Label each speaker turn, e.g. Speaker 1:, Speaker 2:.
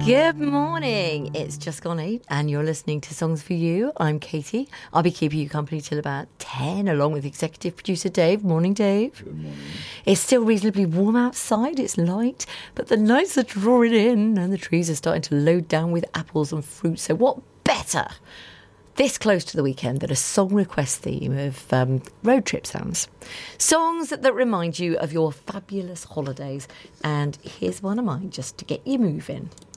Speaker 1: Good morning. It's just gone 8 and you're listening to Songs for You. I'm Katie. I'll be keeping you company till about 10 along with executive producer Dave. Morning, Dave.
Speaker 2: Good morning.
Speaker 1: It's still reasonably warm outside. It's light, but the nights are drawing in and the trees are starting to load down with apples and fruit. So what better this close to the weekend than a song request theme of road trip sounds. Songs that remind you of your fabulous holidays. And here's one of mine just to get you moving.